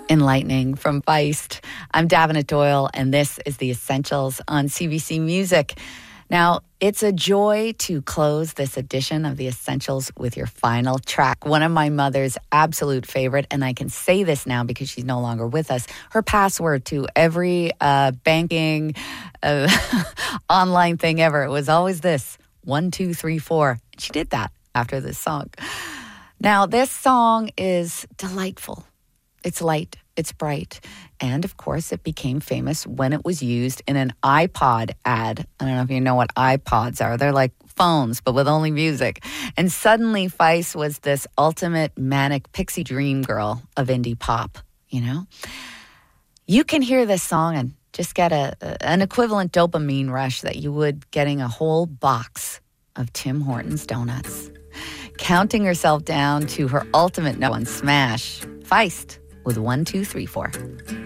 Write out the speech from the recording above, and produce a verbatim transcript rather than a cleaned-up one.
Enlightening from Feist. I'm Davenant Doyle, and this is The Essentials on C B C Music. Now, it's a joy to close this edition of The Essentials with your final track. One of my mother's absolute favorite, and I can say this now because she's no longer with us. Her password to every uh, banking, uh, online thing ever, it was always this, one, two, three, four. She did that after this song. Now, this song is delightful. It's light, it's bright, and of course it became famous when it was used in an iPod ad. I don't know if you know what iPods are. They're like phones, but with only music. And suddenly Feist was this ultimate manic pixie dream girl of indie pop, you know? You can hear this song and just get a, an equivalent dopamine rush that you would getting a whole box of Tim Hortons donuts. Counting herself down to her ultimate no one smash, Feist with one, two, three, four.